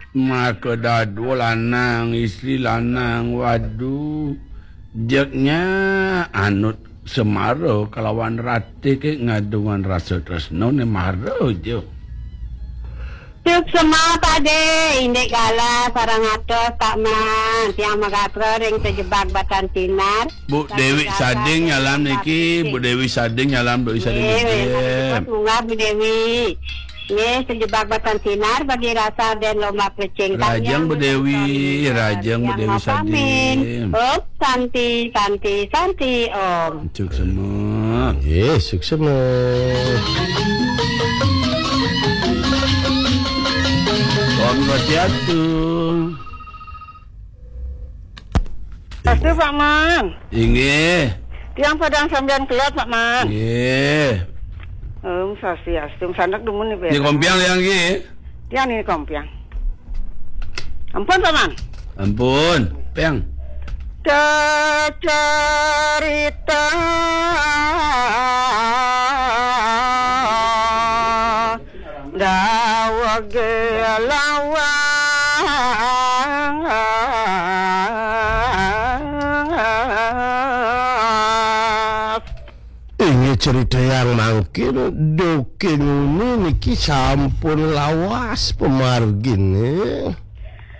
maka dadu lanang istri lanang waduh jeknya anut semaro kelawan rati ke ngadungan rasa tresno ne maro jo. Cuk semua pade indek kala sarang atos tak man tiang magapro ring terjebak batan tinar. Bu Dewi Sading nyalam niki, Bu Dewi Sading nyalam doi Sading niki. Bunga Bu Dewi. Ye terjebak batan sinar bagi rasa dan lomba pecing. Rajang Bu Dewi, Rajang Bu Dewi Sading. Oh, Santi Om. Cuk semua. Suk semua. Om Wasiatu. Pasti Pak Man. Inggih. Tiang padang sambian keluar Pak Man. Nggih. Sasiastum sandak dumun nih. Ini kompiang yang nggih. Tiang ini kompiang. Ampun Pak Man. Ampun, Piang. Cerita dawa gelawang Ini cerita yang mangkin dokin ini niki sampun lawas pemargin